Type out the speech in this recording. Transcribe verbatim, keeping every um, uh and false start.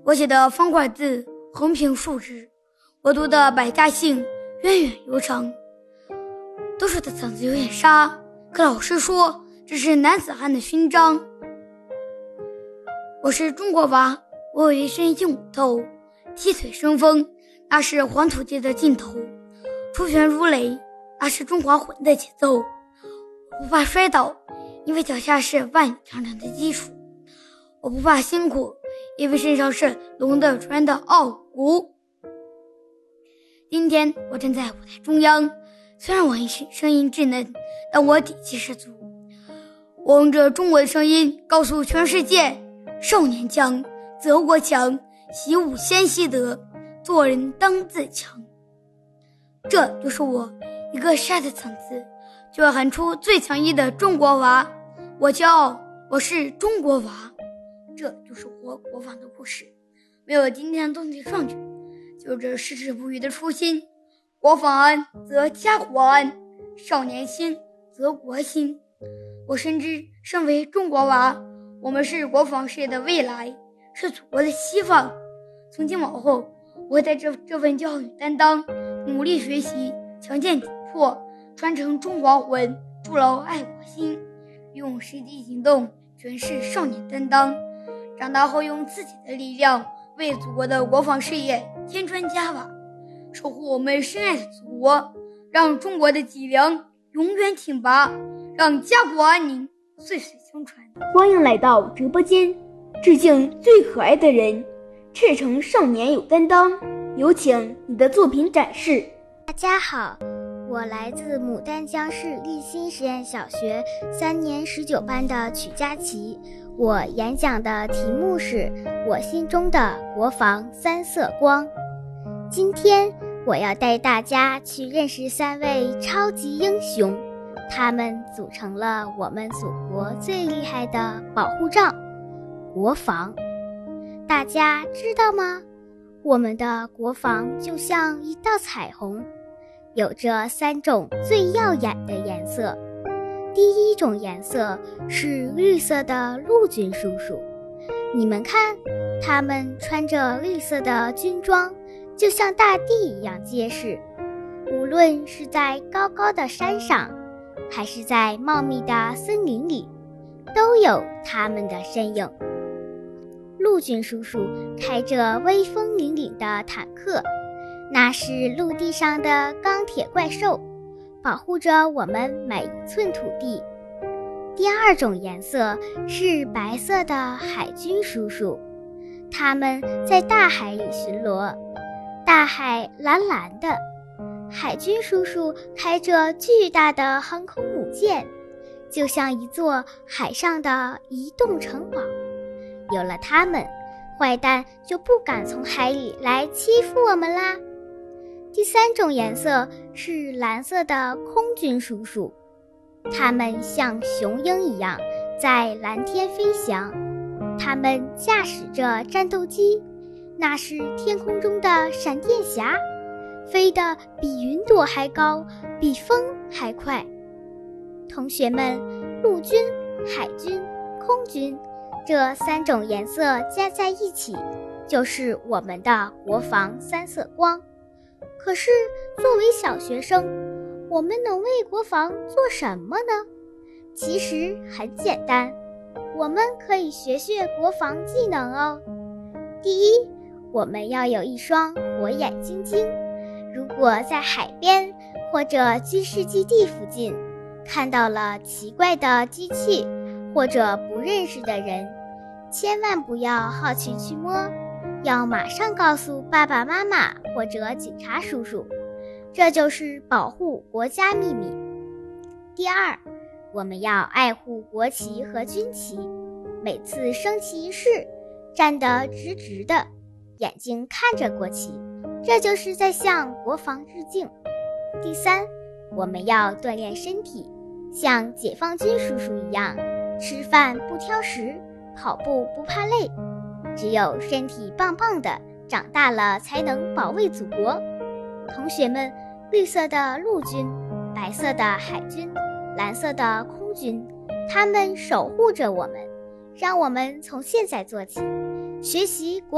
我写的方块字横平竖直，我读的百家姓源远流长。都说他嗓子有点沙，可老师说这是男子汉的勋章。我是中国娃，我有一身硬骨头，踢腿生风，那是黄土界的尽头；出拳如雷，那是中华魂的节奏。我不怕摔倒，因为脚下是万里长城的基础；我不怕辛苦，因为身上是龙的传的傲骨。今天我站在舞台中央，虽然我声音稚嫩，但我底气十足。我用着中国的声音告诉全世界，少年强则国强，习武先习德，做人当自强。这就是我一个沙的嗓子就要喊出最强毅的中国娃。我骄傲，我是中国娃。这就是我国防的故事。没有今天的动情壮举，就这矢志不渝的初心。国防安则家国安，少年兴则国兴。我深知身为中国娃，我们是国防事业的未来，是祖国的希望。从今往后，我会带着这份骄傲与担当，努力学习，强健体魄，传承中华魂，筑牢爱国心，用实际行动诠释少年担当。长大后用自己的力量为祖国的国防事业添砖加瓦，守护我们深爱的祖国，让中国的脊梁永远挺拔，让家国安宁岁岁相传。 欢迎来到直播间，致敬最可爱的人，赤诚少年有担当。有请你的作品展示。 大家好，我来自牡丹江市立新实验小学三年十九班的曲佳琪。我演讲的题目是我心中的国防三色光。今天我要带大家去认识三位超级英雄，他们组成了我们祖国最厉害的保护罩——国防。大家知道吗？我们的国防就像一道彩虹，有着三种最耀眼的颜色。第一种颜色是绿色的陆军叔叔，你们看，他们穿着绿色的军装，就像大地一样结实。无论是在高高的山上，还是在茂密的森林里，都有他们的身影。陆军叔叔开着威风凛凛的坦克，那是陆地上的钢铁怪兽，保护着我们每一寸土地。第二种颜色是白色的海军叔叔，他们在大海里巡逻，大海蓝蓝的，海军叔叔开着巨大的航空母舰，就像一座海上的移动城堡。有了他们，坏蛋就不敢从海里来欺负我们啦。第三种颜色是蓝色的空军叔叔，他们像雄鹰一样在蓝天飞翔，他们驾驶着战斗机，那是天空中的闪电侠，飞得比云朵还高，比风还快。同学们，陆军、海军、空军这三种颜色加在一起，就是我们的国防三色光。可是作为小学生，我们能为国防做什么呢？其实很简单，我们可以学学国防技能哦。第一，我们要有一双火眼金睛，如果在海边或者军事基地附近看到了奇怪的机器或者不认识的人，千万不要好奇去摸，要马上告诉爸爸妈妈或者警察叔叔，这就是保护国家秘密。第二，我们要爱护国旗和军旗，每次升旗仪式站得直直的，眼睛看着国旗，这就是在向国防致敬。第三，我们要锻炼身体，像解放军叔叔一样，吃饭不挑食，跑步不怕累。只有身体棒棒的，长大了才能保卫祖国。同学们，绿色的陆军，白色的海军，蓝色的空军，他们守护着我们，让我们从现在做起，学习国